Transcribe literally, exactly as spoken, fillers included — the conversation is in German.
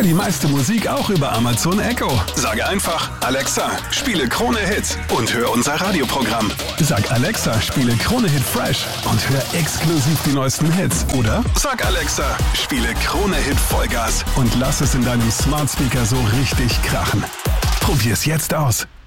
Hör die meiste Musik auch über Amazon Echo. Sage einfach, Alexa, spiele Krone Hit und hör unser Radioprogramm. Sag Alexa, spiele Krone Hit Fresh und hör exklusiv die neuesten Hits. Oder sag Alexa, spiele Krone Hit Vollgas und lass es in deinem Smart Speaker so richtig krachen. Probier's jetzt aus.